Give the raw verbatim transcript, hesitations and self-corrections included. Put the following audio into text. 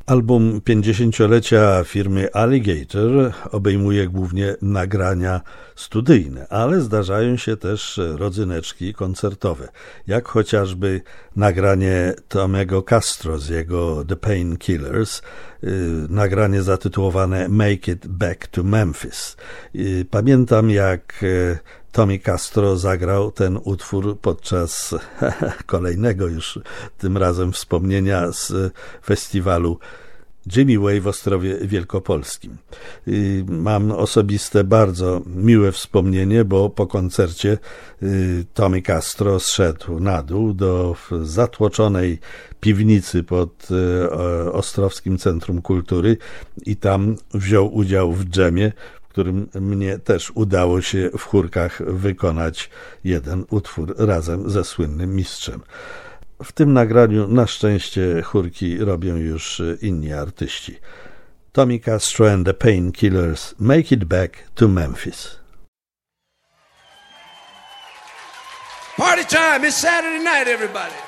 Album pięćdziesięciolecia firmy Alligator obejmuje głównie nagrania studyjne, ale zdarzają się też rodzyneczki koncertowe, jak chociażby nagranie Tomego Castro z jego The Painkillers, nagranie zatytułowane Make It Back to Memphis. Pamiętam, jak Tommy Castro zagrał ten utwór podczas kolejnego już tym razem wspomnienia z festiwalu Jimmy Way w Ostrowie Wielkopolskim. Mam osobiste, bardzo miłe wspomnienie, bo po koncercie Tommy Castro zszedł na dół do zatłoczonej piwnicy pod Ostrowskim Centrum Kultury i tam wziął udział w dżemie, w którym mnie też udało się w chórkach wykonać jeden utwór razem ze słynnym mistrzem. W tym nagraniu na szczęście chórki robią już inni artyści. Tommy Castro and the Painkillers, Make It Back to Memphis. Party time, it's Saturday night, everybody.